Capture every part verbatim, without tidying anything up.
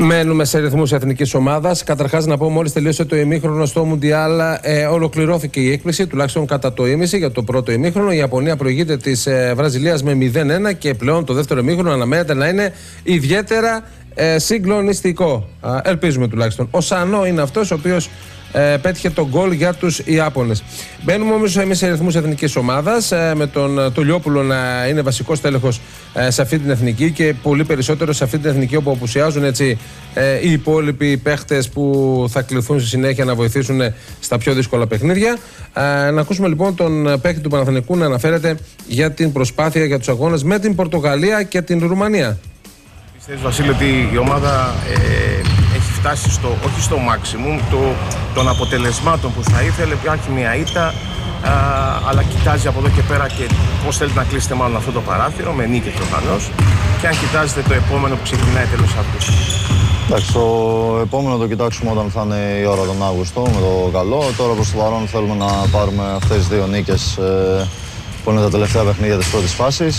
Μένουμε σε ρυθμούς εθνικής ομάδας. Καταρχάς, να πω, μόλις τελείωσε το ημίχρονο στο Μουντιάλ, ε, ολοκληρώθηκε η έκπληξη, τουλάχιστον κατά το ήμιση για το πρώτο ημίχρονο. Η Ιαπωνία προηγείται της ε, Βραζιλίας με μηδέν ένα και πλέον το δεύτερο ημίχρονο αναμένεται να είναι ιδιαίτερα ε, συγκλονιστικό. Α, ελπίζουμε τουλάχιστον. Ο Σανό είναι αυτός ο οποίος Ε, πέτυχε τον γκολ για τους Ιάπωνες. Μπαίνουμε όμως εμείς σε ρυθμούς εθνικής ομάδας, ε, με τον Τολιόπουλο να είναι βασικός τέλεχος ε, σε αυτή την εθνική και πολύ περισσότερο σε αυτή την εθνική όπου απουσιάζουν έτσι, ε, οι υπόλοιποι παίχτες που θα κληθούν στη συνέχεια να βοηθήσουν στα πιο δύσκολα παιχνίδια. Ε, να ακούσουμε λοιπόν τον παίκτη του Παναθηναϊκού να αναφέρεται για την προσπάθεια για τους αγώνες με την Πορτογαλία και την Ρουμανία. Πιστεύεις, Βασίλη, ότι η ομάδα ε, έχει φτάσει στο, όχι στο maximum το, των αποτελεσμάτων που θα ήθελε, υπάρχει μια ήττα, α, αλλά κοιτάζει από εδώ και πέρα και πώς θέλετε να κλείσετε μάλλον αυτό το παράθυρο, με νίκη προφανώς, και αν κοιτάζετε το επόμενο που ξεκινάει τέλος Αυγούστου. Εντάξει, το επόμενο το κοιτάξουμε όταν θα είναι η ώρα τον Αύγουστο με το καλό. Τώρα προς το παρόν θέλουμε να πάρουμε αυτές τις δύο νίκες ε, που είναι τα τελευταία παιχνίδια της πρώτης φάσης.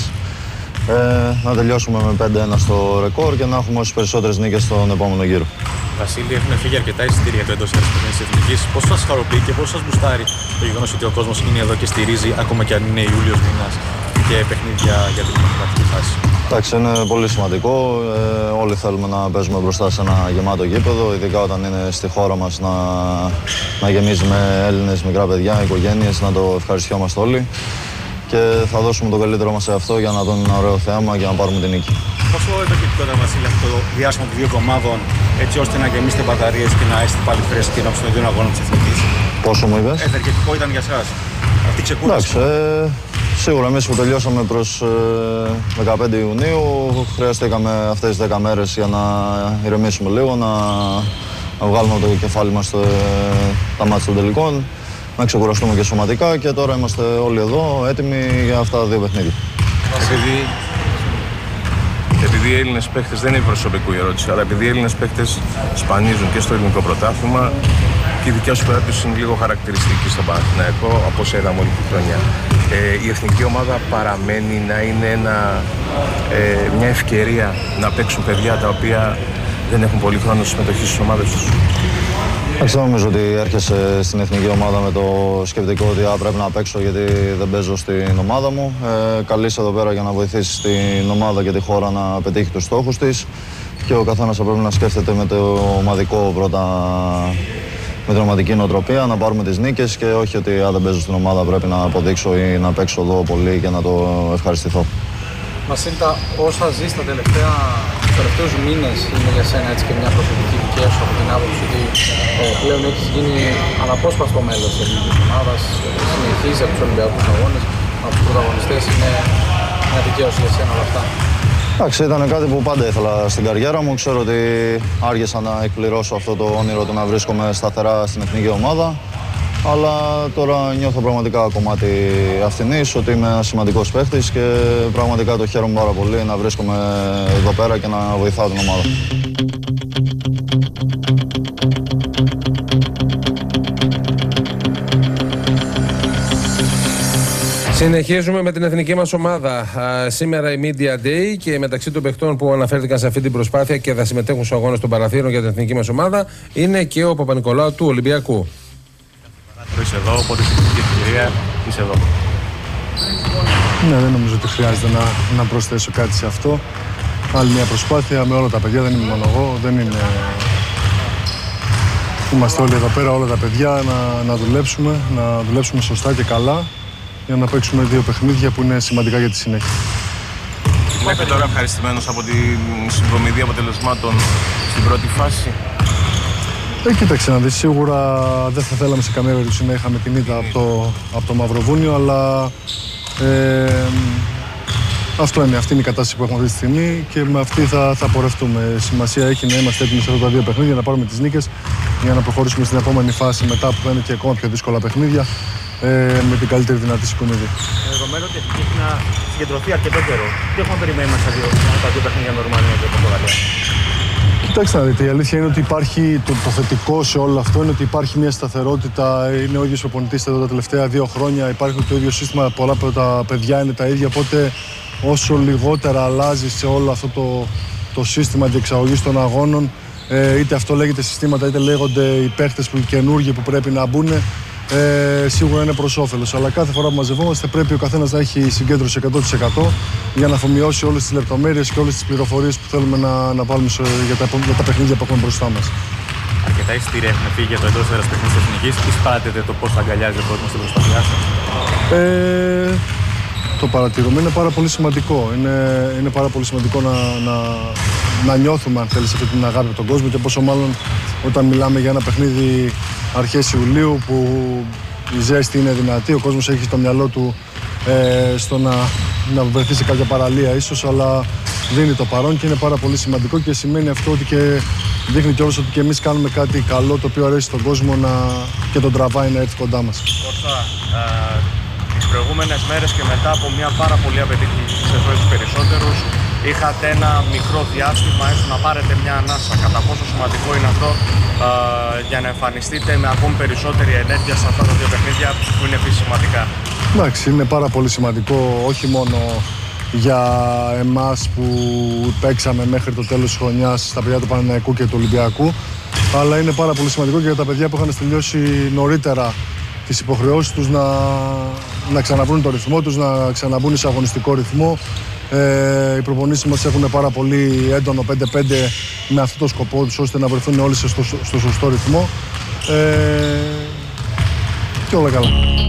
Ε, να τελειώσουμε με πέντε ένα στο ρεκόρ και να έχουμε όσες περισσότερες νίκες στον επόμενο γύρο. Βασίλη, έχουν φύγει αρκετά εισιτήρια το εντός έδρας της Εθνικής. Πώς σας χαροποιεί και πώς σας μπουστάρει το γεγονός ότι ο κόσμος είναι εδώ και στηρίζει, ακόμα και αν είναι Ιούλιος μήνας και παιχνίδια για την δημοκρατική φάση? Εντάξει, είναι πολύ σημαντικό. Ε, όλοι θέλουμε να παίζουμε μπροστά σε ένα γεμάτο γήπεδο, ειδικά όταν είναι στη χώρα μας να, να γεμίζει με Έλληνες, μικρά παιδιά, οικογένειες, να το ευχαριστιόμαστε όλοι. Και θα δώσουμε το καλύτερο μας σε αυτό για να δούμε ένα ωραίο θέαμα και να πάρουμε την νίκη. Πόσο ευεργετικό ήταν, Βασίλη, αυτό το διάστημα των δύο εβδομάδων, έτσι ώστε να γεμίσετε μπαταρίες και να είστε πάλι φρέσκοι ενώπιον των δύο αγώνων της Εθνικής? Πόσο μου είπες? Ευεργετικό ήταν για εσάς αυτή η ξεκούραση? Εντάξει, ε, σίγουρα εμείς που τελειώσαμε προς ε, δεκαπέντε Ιουνίου, χρειαστήκαμε αυτές τις δέκα μέρες για να ηρεμήσουμε λίγο, να, να βγάλουμε το κεφάλι μας στο, τα μάτια των τελικών, να ξεκουραστούμε και σωματικά και τώρα είμαστε όλοι εδώ έτοιμοι για αυτά τα δύο παιχνίδια. Επειδή, επειδή οι Έλληνες παίχτες, δεν είναι προσωπικού η ερώτηση, αλλά επειδή οι Έλληνες παίχτες σπανίζουν και στο ελληνικό πρωτάθλημα και η δικιά σου περίπτωση είναι λίγο χαρακτηριστική στον Παναθηναϊκό, από όσο είδαμε όλη τη χρονιά. Ε, η εθνική ομάδα παραμένει να είναι ένα, ε, μια ευκαιρία να παίξουν παιδιά τα οποία δεν έχουν πολύ χρόνο συμμετοχή στις ομάδες τους. Δεν νομίζω ότι έρχεσαι στην εθνική ομάδα με το σκεπτικό ότι α, πρέπει να παίξω γιατί δεν παίζω στην ομάδα μου. Ε, καλείς εδώ πέρα για να βοηθήσεις την ομάδα και τη χώρα να πετύχει τους στόχους της και ο καθένας θα πρέπει να σκέφτεται με το ομαδικό πρώτα, με την ομαδική νοοτροπία, να πάρουμε τις νίκες και όχι ότι α, δεν παίζω στην ομάδα πρέπει να αποδείξω ή να παίξω εδώ πολύ και να το ευχαριστηθώ. Βασίλτα, όσα ζεις τα τελευταία τους τελευταίους μήνες είναι για σένα έτσι και μια προσωπική δικαία σου από την άποψη ότι ε, πλέον έχεις γίνει αναπόσπαστο μέλος της ελληνικής ομάδας, συνεχίζεις από τους Ολυμπιακούς αγώνες, από τους πρωταγωνιστές, είναι μια δικαίωση για σένα όλα αυτά? Εντάξει, ήταν κάτι που πάντα ήθελα στην καριέρα μου. Ξέρω ότι άργησα να εκπληρώσω αυτό το όνειρο του να βρίσκομαι σταθερά στην εθνική ομάδα. Αλλά τώρα νιώθω πραγματικά κομμάτι αυτινής, ότι είμαι ένας σημαντικός παίχτης και πραγματικά το χαίρομαι πάρα πολύ να βρίσκομαι εδώ πέρα και να βοηθάω την ομάδα. Συνεχίζουμε με την εθνική μας ομάδα. Α, σήμερα η Media Day και μεταξύ των παιχτών που αναφέρθηκαν σε αυτή την προσπάθεια και θα συμμετέχουν στους αγώνες των παραθύρων για την εθνική μας ομάδα είναι και ο Παπα-Νικολάου του Ολυμπιακού. Είσαι εδώ, οπότε στην ευκαιρία είσαι εδώ. Ναι, δεν νομίζω ότι χρειάζεται να, να προσθέσω κάτι σε αυτό. Άλλη μια προσπάθεια με όλα τα παιδιά, δεν είμαι μόνο εγώ, δεν είναι... Είμαστε όλοι εδώ πέρα, όλα τα παιδιά, να, να δουλέψουμε, να δουλέψουμε σωστά και καλά για να παίξουμε δύο παιχνίδια που είναι σημαντικά για τη συνέχεια. Μέχρι τώρα ευχαριστημένος από τη συγκομιδή αποτελεσμάτων στην πρώτη φάση. Ε, κοίταξε να δεις, σίγουρα δεν θα θέλαμε σε καμία περίπτωση να είχαμε την ήττα από το, από το Μαυροβούνιο, αλλά ε, αυτό είναι, αυτή είναι η κατάσταση που έχουμε αυτή τη στιγμή και με αυτή θα, θα πορευτούμε. Σημασία έχει να είμαστε έτοιμοι σε αυτά τα δύο παιχνίδια, να πάρουμε τις νίκες για να προχωρήσουμε στην επόμενη φάση μετά που θα είναι και ακόμα πιο δύσκολα παιχνίδια ε, με την καλύτερη δυνατή συγκομιδή. Δεδομένου ότι έχει να συγκεντρωθεί αρκετό καιρό, τι έχουμε περιμένει στα δύο, τα δύο παιχνίδια με Ρουμανία και Πορτογαλία? Κοιτάξτε να δείτε, η αλήθεια είναι ότι υπάρχει, το, το θετικό σε όλο αυτό είναι ότι υπάρχει μια σταθερότητα. Είναι ο ίδιος προπονητής εδώ τα τελευταία δύο χρόνια, υπάρχει το ίδιο σύστημα, πολλά από τα παιδιά είναι τα ίδια. Οπότε όσο λιγότερα αλλάζει σε όλο αυτό το, το σύστημα διεξαγωγής των αγώνων, Ε, είτε αυτό λέγεται συστήματα, είτε λέγονται οι παίχτες που οι καινούργοι που πρέπει να μπουν. Ε, σίγουρα είναι προς όφελος. Αλλά κάθε φορά που μαζευόμαστε πρέπει ο καθένας να έχει συγκέντρωση εκατό τοις εκατό για να αφομοιώσει όλες τις λεπτομέρειες και όλες τις πληροφορίες που θέλουμε να, να βάλουμε σε, για, τα, για τα παιχνίδια που έχουμε μπροστά μας. Αρκετά εισιτήρια έχουν φύγει για το εντός έδρας παιχνίδι της Εθνικής. Τι παρατηρείτε το πώς θα αγκαλιάζει ο κόσμος στην προσπάθειά σας? Ε, το παρατηρούμε, είναι πάρα πολύ σημαντικό. Είναι, είναι πάρα πολύ σημαντικό να, να, να νιώθουμε, αν θέλεις, αυτή την αγάπη από τον κόσμο και πόσο μάλλον όταν μιλάμε για ένα παιχνίδι αρχές Ιουλίου που η ζέστη είναι δυνατή, ο κόσμος έχει στο μυαλό του ε, στο να, να βρεθεί σε κάποια παραλία ίσως, αλλά δίνει το παρόν και είναι πάρα πολύ σημαντικό και σημαίνει αυτό ότι και δείχνει κιόλας ότι και εμείς κάνουμε κάτι καλό το οποίο αρέσει στον κόσμο να, και τον τραβάει να έρθει κοντά μας. Κώστα, ε, τις προηγούμενες μέρες και μετά από μια πάρα πολύ απαιτητική σεζόν στους περισσότερους, είχατε ένα μικρό διάστημα έστω να πάρετε μια ανάσα. Κατά πόσο σημαντικό είναι αυτό ε, για να εμφανιστείτε με ακόμη περισσότερη ενέργεια σε αυτά τα δύο παιχνίδια που είναι επίσης σημαντικά? Εντάξει, είναι πάρα πολύ σημαντικό όχι μόνο για εμάς που παίξαμε μέχρι το τέλος της χρονιάς στα παιδιά του Παναθηναϊκού και του Ολυμπιακού, αλλά είναι πάρα πολύ σημαντικό και για τα παιδιά που είχαν τελειώσει νωρίτερα τις υποχρεώσεις τους να, να ξαναβρούν το ρυθμό τους, να ξαναμπούν σε αγωνιστικό ρυθμό. Ε, οι προπονήσεις μας έχουν πάρα πολύ έντονο πέντε πέντε με αυτό το σκοπό τους, ώστε να βρεθούν όλοι στο, στο, στο σωστό ρυθμό. Ε, και όλα καλά.